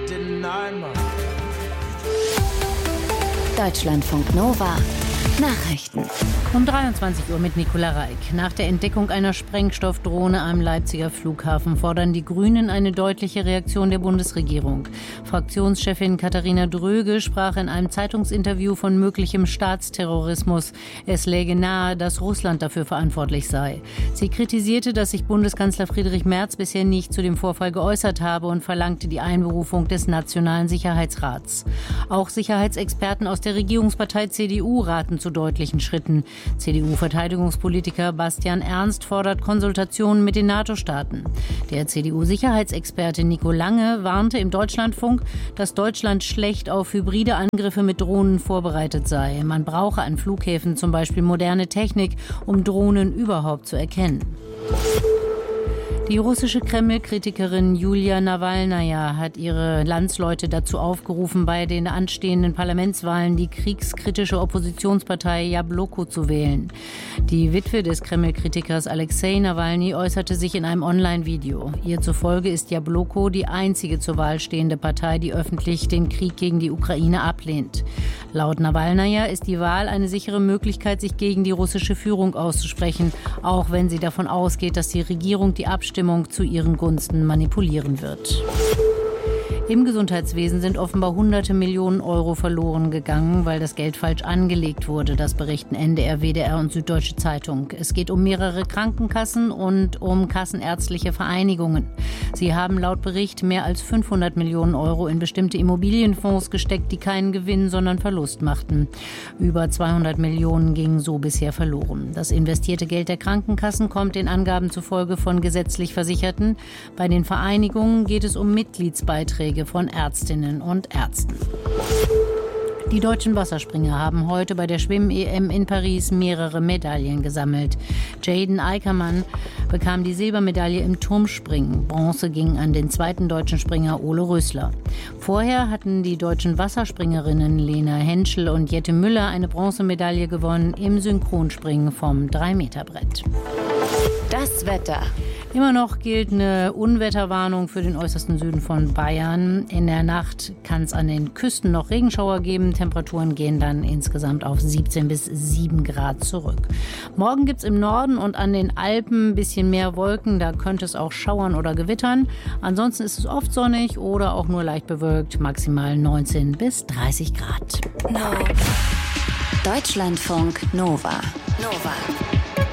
Deutschlandfunk Nova. Nachrichten. Um 23 Uhr mit Nicola Reik. Nach der Entdeckung einer Sprengstoffdrohne am Leipziger Flughafen fordern die Grünen eine deutliche Reaktion der Bundesregierung. Fraktionschefin Katharina Dröge sprach in einem Zeitungsinterview von möglichem Staatsterrorismus. Es läge nahe, dass Russland dafür verantwortlich sei. Sie kritisierte, dass sich Bundeskanzler Friedrich Merz bisher nicht zu dem Vorfall geäußert habe und verlangte die Einberufung des Nationalen Sicherheitsrats. Auch Sicherheitsexperten aus der Regierungspartei CDU raten zu deutlichen Schritten. CDU-Verteidigungspolitiker Bastian Ernst fordert Konsultationen mit den NATO-Staaten. Der CDU-Sicherheitsexperte Nico Lange warnte im Deutschlandfunk, dass Deutschland schlecht auf hybride Angriffe mit Drohnen vorbereitet sei. Man brauche an Flughäfen zum Beispiel moderne Technik, um Drohnen überhaupt zu erkennen. Die russische Kreml-Kritikerin Julia Nawalnaja hat ihre Landsleute dazu aufgerufen, bei den anstehenden Parlamentswahlen die kriegskritische Oppositionspartei Jabloko zu wählen. Die Witwe des Kreml-Kritikers Alexei Nawalny äußerte sich in einem Online-Video. Ihr zufolge ist Jabloko die einzige zur Wahl stehende Partei, die öffentlich den Krieg gegen die Ukraine ablehnt. Laut Nawalnaja ist die Wahl eine sichere Möglichkeit, sich gegen die russische Führung auszusprechen, auch wenn sie davon ausgeht, dass die Regierung die Abstimmung zu ihren Gunsten manipulieren wird. Im Gesundheitswesen sind offenbar hunderte Millionen Euro verloren gegangen, weil das Geld falsch angelegt wurde. Das berichten NDR, WDR und Süddeutsche Zeitung. Es geht um mehrere Krankenkassen und um kassenärztliche Vereinigungen. Sie haben laut Bericht mehr als 500 Millionen Euro in bestimmte Immobilienfonds gesteckt, die keinen Gewinn, sondern Verlust machten. Über 200 Millionen gingen so bisher verloren. Das investierte Geld der Krankenkassen kommt den Angaben zufolge von gesetzlich Versicherten. Bei den Vereinigungen geht es um Mitgliedsbeiträge von Ärztinnen und Ärzten. Die deutschen Wasserspringer haben heute bei der Schwimm-EM in Paris mehrere Medaillen gesammelt. Jaden Eickermann bekam die Silbermedaille im Turmspringen. Bronze ging an den zweiten deutschen Springer Ole Rösler. Vorher hatten die deutschen Wasserspringerinnen Lena Henschel und Jette Müller eine Bronzemedaille gewonnen im Synchronspringen vom 3-Meter-Brett. Das Wetter. Immer noch gilt eine Unwetterwarnung für den äußersten Süden von Bayern. In der Nacht kann es an den Küsten noch Regenschauer geben. Temperaturen gehen dann insgesamt auf 17 bis 7 Grad zurück. Morgen gibt es im Norden und an den Alpen ein bisschen mehr Wolken. Da könnte es auch schauern oder gewittern. Ansonsten ist es oft sonnig oder auch nur leicht bewölkt. Maximal 19 bis 30 Grad. Deutschlandfunk Nova.